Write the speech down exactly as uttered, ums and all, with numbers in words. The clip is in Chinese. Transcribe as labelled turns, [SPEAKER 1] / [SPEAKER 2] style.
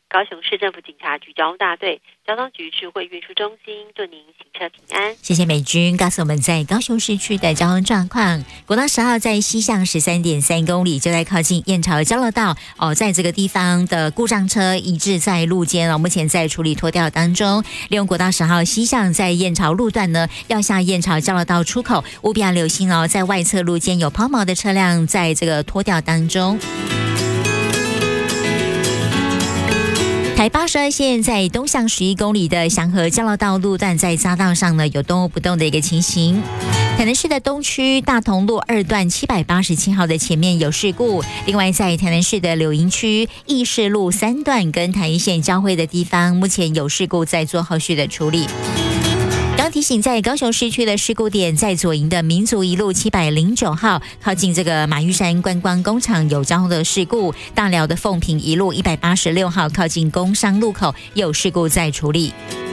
[SPEAKER 1] 高雄市政府警察局交通大队、交通局智慧运输中心，祝您行车平安。
[SPEAKER 2] 谢谢美君告诉我们在高雄市区的交通状况。国道十号在西向十三点三公里，就在靠近燕巢交流道哦，在这个地方的故障车移至在路肩哦，目前在处理拖吊当中。利用国道十号西向在燕巢路段呢，要下燕巢交流道出口，务必要留心哦，在外侧路肩有抛锚的车辆在这个拖吊当中。台八十二线在东向十一公里的祥和交流道路段，在匝道上呢有动物不动的一个情形。台南市的东区大同路二段七百八十七号的前面有事故，另外在台南市的柳营区义士路三段跟台一线交汇的地方，目前有事故在做后续的处理。刚提醒，在高雄市区的事故点，在左营的民族一路七百零九号，靠近这个马玉山观光工厂有交通的事故；大寮的凤屏一路一百八十六号，靠近工商路口有事故在处理。